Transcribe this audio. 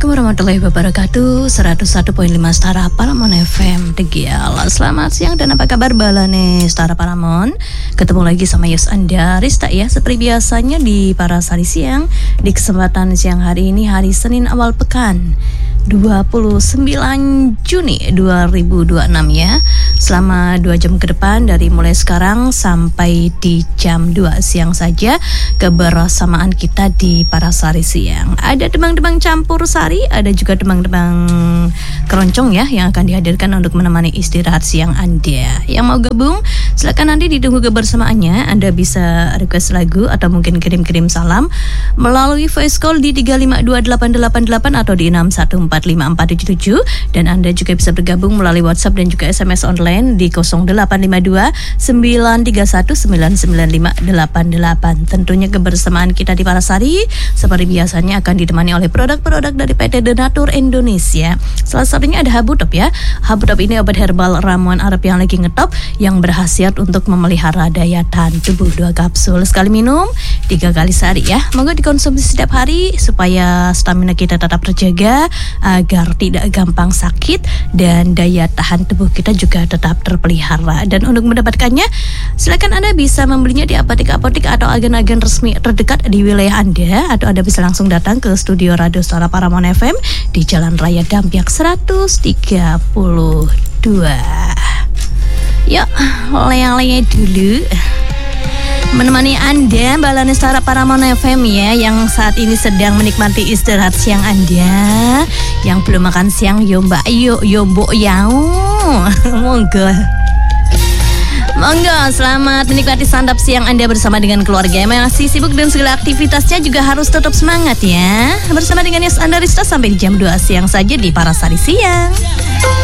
Assalamualaikum warahmatullahi wabarakatuh. 101.5 Setara Paramon FM Tegiala. Selamat siang dan apa kabar balane Setara Paramon. Ketemu lagi sama Yus Anda Rista ya. Seperti biasanya di Parasari Siang. Di kesempatan siang hari ini, hari Senin awal pekan 29 Juni 2026 ya. Selama 2 jam ke depan dari mulai sekarang sampai di jam 2 siang saja kebersamaan kita di Parasari Siang. Ada demang-demang campur sari, ada juga demang-demang keroncong ya yang akan dihadirkan untuk menemani istirahat siang Anda. Yang mau gabung silakan nanti ditunggu kebersamaannya. Anda bisa request lagu atau mungkin kirim-kirim salam melalui voice call di 3528888 atau di 6145477, dan Anda juga bisa bergabung melalui WhatsApp dan juga SMS online di 0852 931 99588. Tentunya kebersamaan kita di Parasari seperti biasanya akan ditemani oleh produk-produk dari PT Denatur Indonesia. Salah satunya ada Habutop ya. Habutop ini obat herbal ramuan Arab yang lagi ngetop yang berkhasiat untuk memelihara daya tahan tubuh. 2 kapsul sekali minum 3 kali sehari ya. Moga dikonsumsi setiap hari supaya stamina kita tetap terjaga, agar tidak gampang sakit dan daya tahan tubuh kita juga tetap terpelihara. Dan untuk mendapatkannya silakan Anda bisa membelinya di apotek-apotek atau agen-agen resmi terdekat di wilayah Anda, atau Anda bisa langsung datang ke studio Radio Setara Paramon FM di Jalan Raya Dampyak 132. Yuk, leyang-leyang dulu menemani Anda balane Setara Paramon FM ya, yang saat ini sedang menikmati istirahat siang Anda. Yang belum makan siang, yo mbak, yo mbok yau. Monggo, selamat menikmati santap siang Anda bersama dengan keluarga yang masih sibuk dan segala aktivitasnya juga harus tetap semangat ya. Bersama dengan Yus Anda Rista sampai di jam 2 siang saja di Parasari Siang.